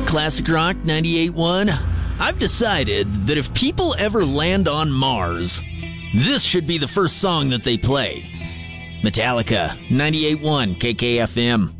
Classic Rock 98.1. I've decided that if people ever land on Mars, this should be the first song that they play. Metallica 98.1 KKFM.